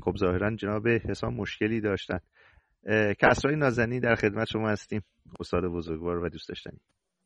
خب ظاهرا جناب حسام مشکلی داشتن. کسرای نازنین در خدمت شما هستیم، استاد بزرگوار و دوست داشتنی.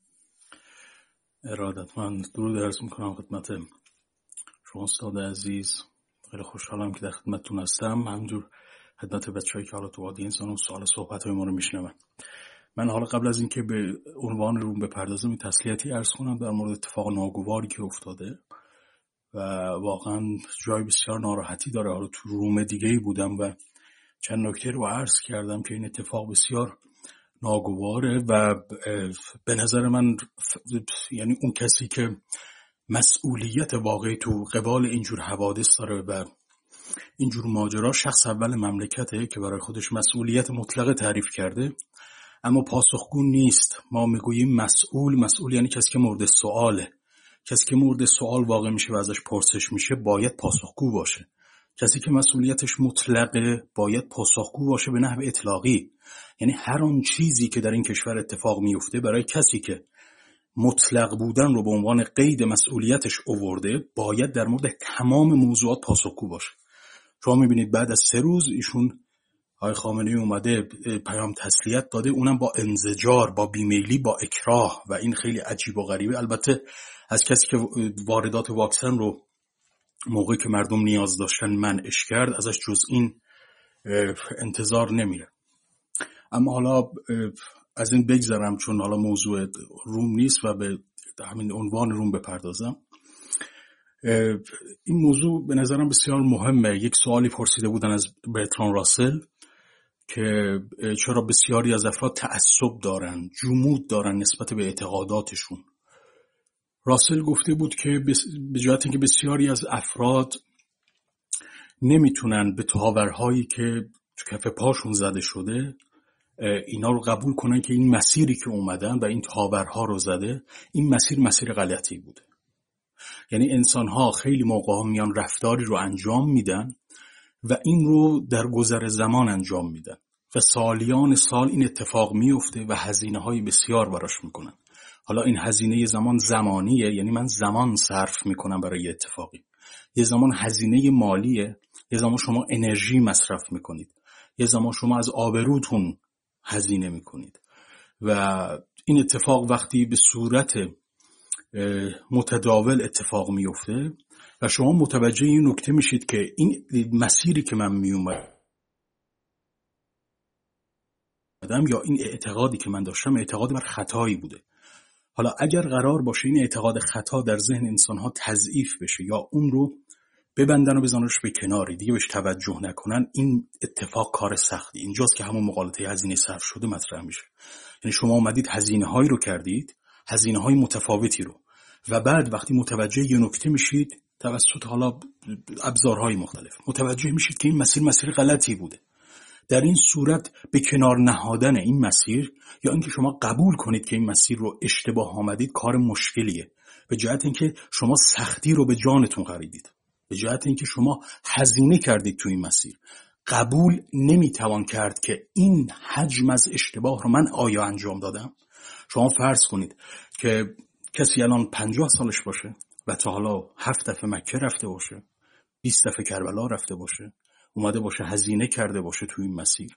ارادتمند درود عرض میکنم خدمت شما استاد عزیز. خیلی خوشحالم که در خدمتتون هستم، همینجور خدمت بچه‌ای که حالا تو آدینس اون سوال صحبت‌های ما رو میشنون. من حالا قبل از اینکه به عنوان روم بپردازم این تسلیتی عرض کنم در مورد اتفاق ناگواری که افتاده و واقعا جای بسیار ناراحتی داره. حالا تو روم دیگه‌ای بودم و چند نکته رو عرض کردم که این اتفاق بسیار ناگواره و به نظر من یعنی اون کسی که مسئولیت واقعی تو قبال اینجور حوادث داره و اینجور ماجرا شخص اول مملکته که برای خودش مسئولیت مطلقه تعریف کرده اما پاسخگو نیست. ما میگوییم مسئول یعنی کسی که مورد سؤاله. کسی که مورد سؤال واقع میشه و ازش پرسش میشه باید پاسخگو باشه. کسی که مسئولیتش مطلقه باید پاسخگو باشه به نحو اطلاقی. یعنی هر آن چیزی که در این کشور اتفاق میفته برای کسی که مطلق بودن رو به عنوان قید مسئولیتش آورده باید در مورد تمام موضوعات پاسخگو باشه. شما میبینید بعد از 3 روز ایشون آقای خامنه‌ای اومده پیام تسلیت داده، اونم با انزجار، با بیمیلی، با اکراه و این خیلی عجیب و غریبه. البته از کسی که واردات واکسن رو موقعی که مردم نیاز داشتن منعش کرد ازش جز این انتظار نمیره. اما حالا از این بگذرم چون حالا موضوع روم نیست و به همین عنوان روم بپردازم. این موضوع به نظرم بسیار مهمه. یک سوالی پرسیده بودن از برتراند راسل که چرا بسیاری از افراد تعصب دارن، جمود دارن نسبت به اعتقاداتشون. راسل گفته بود که به جهت اینکه بسیاری از افراد نمیتونن به تاورهایی که تو کف پاشون زده شده اینا رو قبول کنن که این مسیری که اومدن و این تاورها رو زده این مسیر غلطی بوده. یعنی انسان‌ها خیلی موقع‌ها میان رفتاری رو انجام میدن و این رو در گذر زمان انجام میدن و سالیان سال این اتفاق میفته و هزینه‌های بسیار براش میکنن. حالا این هزینه زمان زمانیه، یعنی من زمان صرف میکنم برای اتفاقی. یه زمان هزینه مالیه، یه زمان شما انرژی مصرف میکنید، یه زمان شما از آبروتون هزینه میکنید و این اتفاق وقتی به صورت متداول اتفاق میفته و شما متوجه این نکته میشید که این مسیری که من میومدم یا این اعتقادی که من داشتم اعتقاد بر خطایی بوده. حالا اگر قرار باشه این اعتقاد خطا در ذهن انسان‌ها تضعیف بشه یا اون رو ببندن و بزننش به کناری دیگه بهش توجه نکنن، این اتفاق کار سختی. اینجاست که همون مقالطه هزینه صرف شده مطرح میشه. یعنی شما اومدید هزینه‌هایی رو کردید، هزینه‌های متفاوتی رو، و بعد وقتی متوجه یه نکته میشید توسط حالا ابزارهای مختلف متوجه میشید که این مسیر غلطی بوده. در این صورت به کنار نهادن این مسیر یا اینکه شما قبول کنید که این مسیر رو اشتباه آمدید کار مشکلیه. به جهت اینکه شما سختی رو به جانتون خریدید، به جهت اینکه شما هزینه کردید تو این مسیر. قبول نمیتوان کرد که این حجم از اشتباه رو من آیا انجام دادم. شما فرض کنید که کسی الان 50 سالش باشه و تا حالا 7 دفعه مکه رفته باشه، 20 دفعه کربلا رفته باشه، اومده باشه هزینه کرده باشه تو این مسیر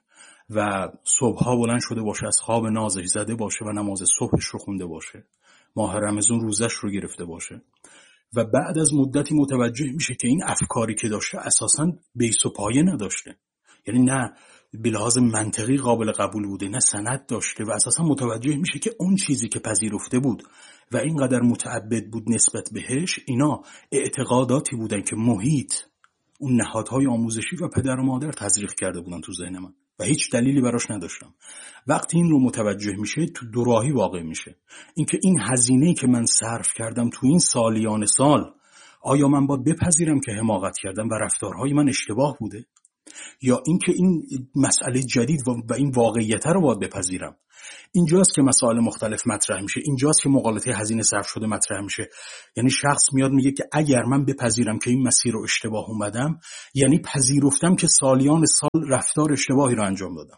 و صبحها بلند شده باشه از خواب نازش زده باشه و نماز صبحش رو خونده باشه، ماه رمضان روزش رو گرفته باشه و بعد از مدتی متوجه میشه که این افکاری که داشته اساساً بیس و پایه نداشته. یعنی نه به لحاظ منطقی قابل قبول بوده، نه سند داشته و اساساً متوجه میشه که اون چیزی که پذیرفته بود و اینقدر متعبد بود نسبت بهش، اینا اعتقاداتی بودن که محیط، اون نهادهای آموزشی و پدر و مادر تزریق کرده بودن تو ذهن من و هیچ دلیلی براش نداشتم. وقتی این رو متوجه میشه تو دوراهی واقع میشه. اینکه این هزینه‌ای که من صرف کردم تو این سالیان سال، آیا من باید بپذیرم که حماقت کردم و رفتارهای من اشتباه بوده، یا اینکه این مسئله جدید و این واقعیت رو باید بپذیرم. اینجاست که مسائل مختلف مطرح میشه، اینجاست که مقالطه هزینه صرف شده مطرح میشه. یعنی شخص میاد میگه که اگر من بپذیرم که این مسیر رو اشتباه اومدم، یعنی پذیرفتم که سالیان سال رفتار اشتباهی رو انجام دادم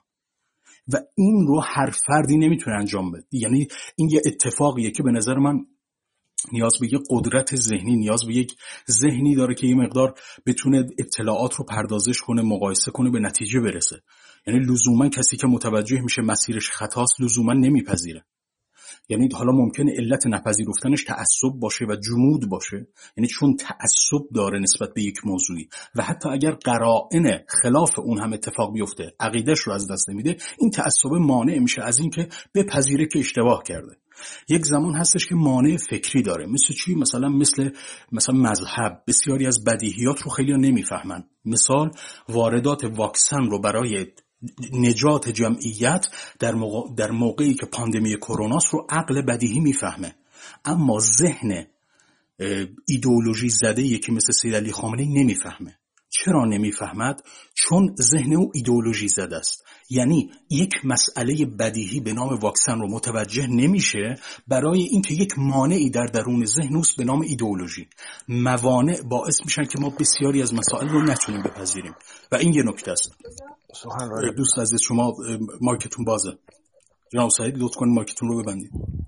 و این رو هر فردی نمیتونه انجام بده. یعنی این یه اتفاقیه که به نظر من نیاز به یک قدرت ذهنی، نیاز به یک ذهنی داره که یه مقدار بتونه اطلاعات رو پردازش کنه، مقایسه کنه، به نتیجه برسه. یعنی لزوما کسی که متوجه میشه مسیرش خطاست لزوما نمیپذیره. یعنی حالا ممکنه علت نپذیرفتنش تعصب باشه و جمود باشه، یعنی چون تعصب داره نسبت به یک موضوعی و حتی اگر قرائن خلاف اون هم اتفاق بیفته عقیدهش رو از دست نمیده، این تعصب مانع میشه از این که بپذیره که اشتباه کرده. یک زمان هستش که مانع فکری داره. مثل چی؟ مثلا مذهب. بسیاری از بدیهیات رو خیلی نمیفهمن. مثال واردات واکسن رو برای نجات جمعیت در موقعی که پاندمی کروناست رو عقل بدیهی میفهمه، اما ذهن ایدئولوژی زده یکی مثل سید علی خامنه‌ای نمیفهمه. چرا نمیفهمد؟ چون ذهن او ایدئولوژی زده است. یعنی یک مسئله بدیهی به نام واکسن رو متوجه نمیشه برای اینکه یک مانعی در درون ذهن اوست به نام ایدئولوژی. موانع باعث میشن که ما بسیاری از مسائل رو نتونیم بپذیریم و این یه نکته است. دوست عزیز شما مایکتون بازه. جناب سعید لطف کنید مایکتون رو ببندید.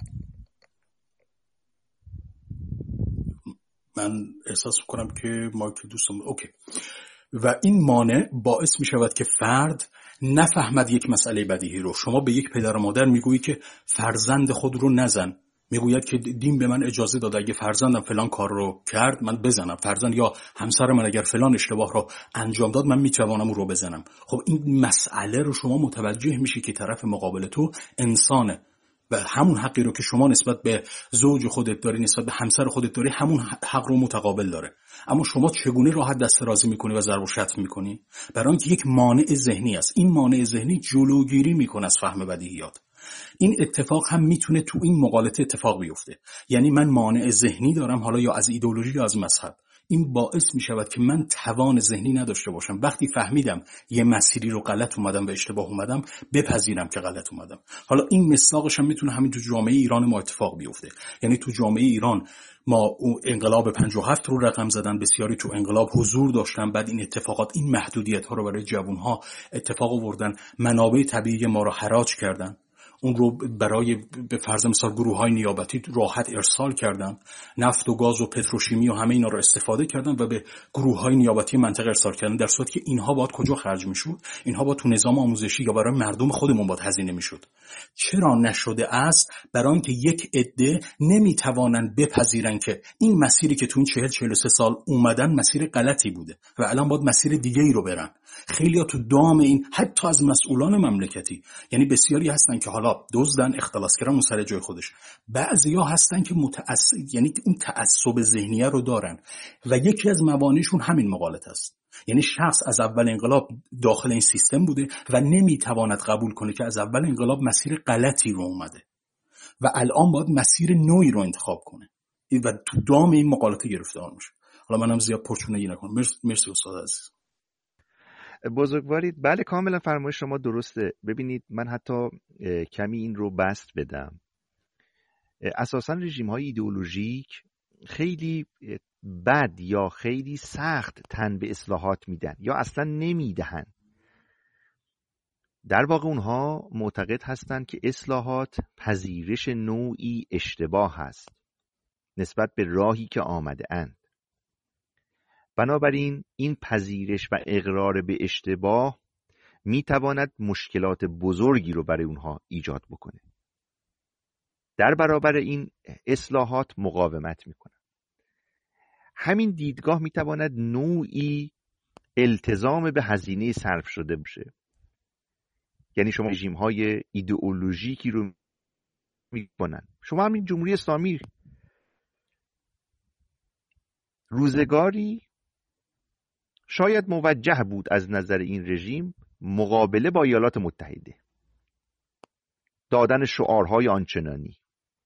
من احساس میکنم که مایک دوستم اوکی. و این مانع باعث میشود که فرد نفهمد یک مسئله بدیهی رو. شما به یک پدر و مادر میگویی که فرزند خود رو نزن، میگوید که دین به من اجازه داده اگه فرزندم فلان کار رو کرد من بزنم، فرزند یا همسر من اگر فلان اشتباه رو انجام داد من میتوانم او رو بزنم. خب این مسئله رو شما متوجه میشی که طرف مقابل تو انسانه و همون حقی رو که شما نسبت به زوج خودت داری، نسبت به همسر خودت داری، همون حق رو متقابل داره. اما شما چگونه راحت دست رازی میکنی و ضرب و شتم میکنی؟ برای اینکه یک مانع ذهنی است. این مانع ذهنی جلوگیری میکنه از فهم بدیهیات. این اتفاق هم میتونه تو این مقالطه اتفاق بیفته. یعنی من مانع ذهنی دارم، حالا یا از ایدئولوژی یا از مذهب. این باعث میشود که من توان ذهنی نداشته باشم. وقتی فهمیدم یه مسیری رو غلط اومدم و اشتباه اومدم، بپذیرم که غلط اومدم. حالا این مصداقش هم میتونه همین تو جامعه ایران ما اتفاق بیفته. یعنی تو جامعه ایران ما انقلاب 57 رو رقم زدن، بسیاری تو انقلاب حضور داشتن، بعد این اتفاقات، این محدودیت ها رو برای جوانها اتفاق آوردن، منابع طبیعی ما رو حراج کردن، اون رو برای به فرض مثال گروه‌های نیابتی راحت ارسال کردن، نفت و گاز و پتروشیمی و همه اینا رو استفاده کردن و به گروه‌های نیابتی منطقه ارسال کردن، در صورتی که اینها باید کجا خرج میشد؟ اینها باید تو نظام آموزشی یا برای مردم خودمون باید هزینه میشد. چرا نشده است؟ برای اینکه یک عده نمیتوانن بپذیرن که این مسیری که تو این 40-43 سال اومدن مسیر غلطی بوده و الان باید مسیر دیگه‌ای رو برن. خیلی‌ها تو دام این، حتی از مسئولان مملکتی، یعنی بسیاری هستن که حالا دزدن، اختلاسگران، اون سر جای خودش، بعضیا هستن که یعنی اون تعصب ذهنیه رو دارن و یکی از موانعشون همین مقالطه است. یعنی شخص از اول انقلاب داخل این سیستم بوده و نمیتواند قبول کنه که از اول انقلاب مسیر غلطی رو اومده و الان باید مسیر نوعی رو انتخاب کنه و تو دام این مقالطه گرفتار میشه. حالا منم زیاد پرچونگی نکنم. مرسی استاد عزیز. بزرگوارید. بله کاملا فرمایش شما درسته. ببینید من حتی کمی این رو بسط بدم. اساساً رژیم‌های ایدئولوژیک خیلی بد یا خیلی سخت تن به اصلاحات میدن یا اصلا نمیدهن. در واقع اونها معتقد هستند که اصلاحات پذیرش نوعی اشتباه هست نسبت به راهی که آمده اند. بنابراین این پذیرش و اقرار به اشتباه میتواند مشکلات بزرگی رو برای اونها ایجاد بکنه. در برابر این اصلاحات مقاومت میکنن. همین دیدگاه میتواند نوعی التزام به هزینه صرف شده باشه. یعنی شما رژیم‌های ایدئولوژیکی رو میکنن. شما همین جمهوری اسلامی روزگاری شاید موجه بود از نظر این رژیم مقابله با ایالات متحده، دادن شعارهای آنچنانی.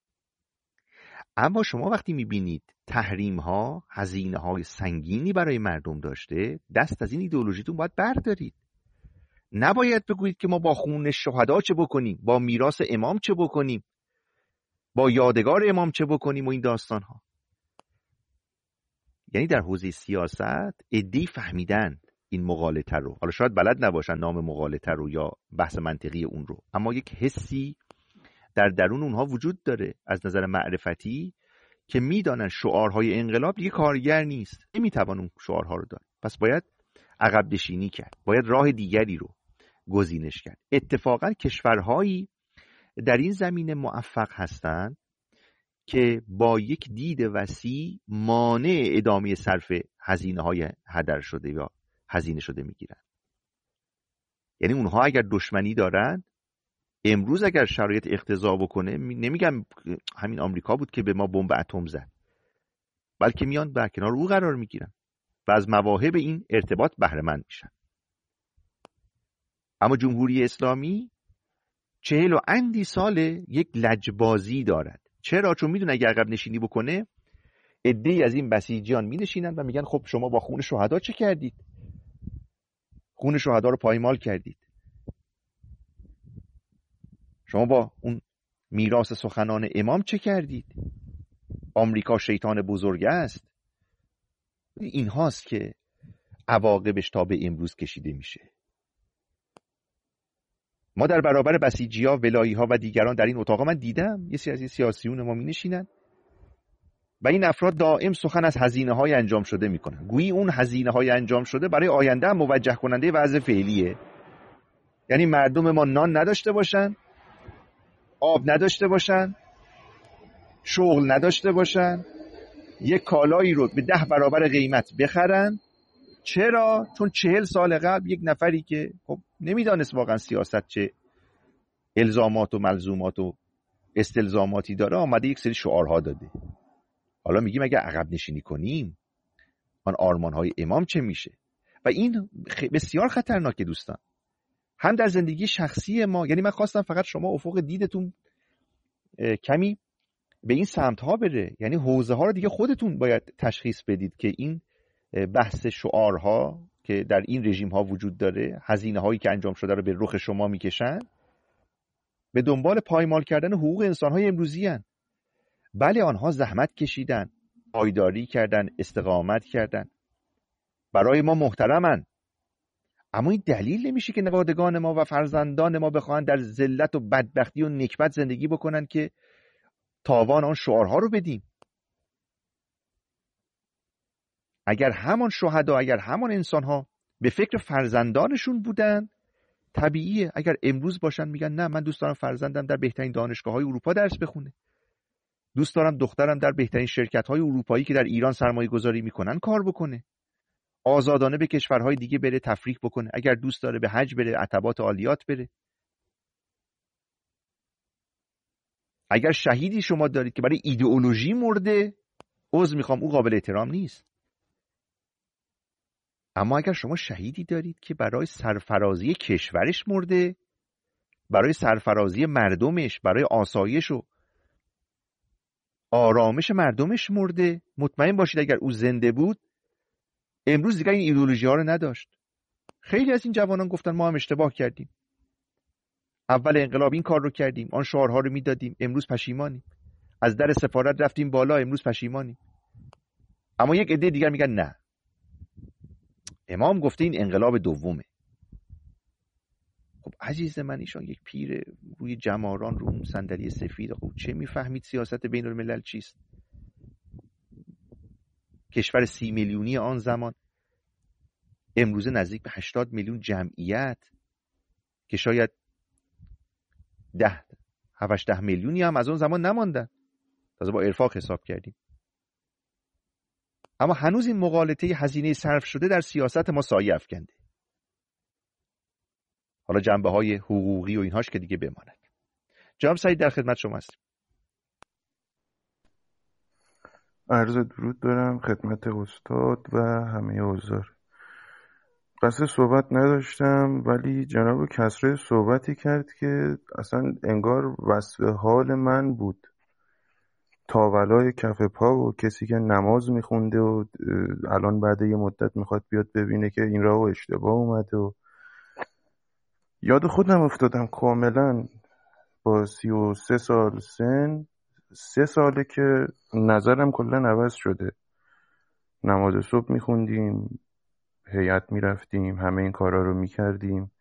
اما شما وقتی میبینید تحریم‌ها هزینه‌های سنگینی برای مردم داشته، دست از این ایدئولوژیتون باید بردارید. نباید بگویید که ما با خون شهدا چه بکنیم، با میراث امام چه بکنیم، با یادگار امام چه بکنیم و این داستان‌ها. یعنی در حوزه سیاست عده‌ای فهمیدن این مغالطه رو، حالا شاید بلد نباشن نام مغالطه رو یا بحث منطقی اون رو، اما یک حسی در درون اونها وجود داره از نظر معرفتی که میدانن شعارهای انقلاب دیگه کارگر نیست، نمیتوان اون شعارها رو داد، پس باید عقب نشینی کرد، باید راه دیگری رو گزینش کرد. اتفاقا کشورهایی در این زمینه موفق هستند که با یک دید وسیع مانع ادامه صرف هزینه‌های هدر شده یا هزینه شده میگیرن. یعنی اونها اگر دشمنی دارن، امروز اگر شرایط اقتضا بکنه، نمیگم همین آمریکا بود که به ما بمب اتم زد، بلکه میان در کنار او قرار میگیرن و از مواهب این ارتباط بهره مند میشن. اما جمهوری اسلامی 40 و اندی سال یک لجبازی دارد. چرا؟ چون میدونه اگه عقب نشینی بکنه، عده‌ای از این بسیجیان می نشینن و میگن خب شما با خون شهدا چه کردید؟ خون شهدا رو پایمال کردید. شما با اون میراث سخنان امام چه کردید؟ آمریکا شیطان بزرگ است. این هاست که عواقبش تا به امروز کشیده میشه. ما در برابر بسیجی‌ها، ولایی‌ها و دیگران در این اتاق من دیدم یه سری از سیاسیون ما می نشینن و این افراد دائم سخن از هزینه‌های انجام شده میکنن. گویی اون هزینه‌های انجام شده برای آینده هم موجه کننده وضع فعلیه. یعنی مردم ما نان نداشته باشن، آب نداشته باشن، شغل نداشته باشن، یک کالایی رو به 10 برابر قیمت بخرن. چرا؟ چون 40 سال قبل یک نفری که خب نمیدانست واقعا سیاست چه الزامات و ملزومات و استلزاماتی داره، آمده یک سری شعارها داده. حالا میگیم اگه عقب نشینی کنیم، آن آرمانهای امام چه میشه؟ و این بسیار خطرناکه دوستان، هم در زندگی شخصی ما. یعنی من خواستم فقط شما افق دیدتون کمی به این سمت ها بره، یعنی حوزه ها رو دیگه خودتون باید تشخیص بدید که این بحث شعارها که در این رژیم ها وجود داره، هزینه هایی که انجام شده رو به رخ شما میکشن، به دنبال پایمال کردن حقوق انسان های امروزی هن. بله آنها زحمت کشیدن، پایداری کردن، استقامت کردن، برای ما محترمن، اما این دلیل نمیشه که نوادگان ما و فرزندان ما بخواهند در ذلت و بدبختی و نکبت زندگی بکنن که تاوان آن شعارها رو بدیم. اگر همان شهدا، اگر همان انسانها به فکر فرزندانشون بودن، طبیعیه اگر امروز باشن میگن نه، من دوست دارم فرزندم در بهترین دانشگاه‌های اروپا درس بخونه، دوست دارم دخترم در بهترین شرکت‌های اروپایی که در ایران سرمایه‌گذاری میکنن کار بکنه، آزادانه به کشورهای دیگه بره تفریح بکنه، اگر دوست داره به حج بره، عتبات عالیات بره. اگر شهیدی شما دارید که برای ایدئولوژی مرده، عذر میخوام، او قابل احترام نیست. اما اگر شما شهیدی دارید که برای سرفرازی کشورش مرده، برای سرفرازی مردمش، برای آسایش و آرامش مردمش مرده، مطمئن باشید اگر او زنده بود امروز دیگه این ایدئولوژی ها رو نداشت. خیلی از این جوانان گفتن ما هم اشتباه کردیم، اول انقلاب این کار رو کردیم، آن شعارها رو میدادیم، امروز پشیمانیم، از در سفارت رفتیم بالا، امروز پشیمانیم. اما یک عده دیگر میگن نه، امام گفته این انقلاب دومه. خب عزیز من، ایشان یک پیر روی جماران رو اون صندلی سفید، خب چه میفهمید سیاست بین الملل چیست؟ کشور 30 میلیونی آن زمان امروزه نزدیک به 80 میلیون جمعیت که شاید 7-8 میلیونی هم از اون زمان نماندن، تازه با ارفاق حساب کردیم. اما هنوز این مغالطه هزینه صرف شده در سیاست ما سایه افکنده. حالا جنبه های حقوقی و اینهاش که دیگه بماند. جناب سعید در خدمت شما هستیم. عرض درود دارم خدمت استاد و همه حضار. قصد صحبت نداشتم، ولی جناب کسرای صحبتی کرد که اصلا انگار وصف حال من بود. تاولای کف پا و کسی که نماز میخونده و الان بعد یه مدت میخواد بیاد ببینه که این راهو اشتباه اومده و یاد خودم افتادم کاملا. با 33 سال سن 3 ساله که نظرم کلا عوض شده. نماز صبح میخوندیم، هیئت میرفتیم، همه این کارا رو میکردیم.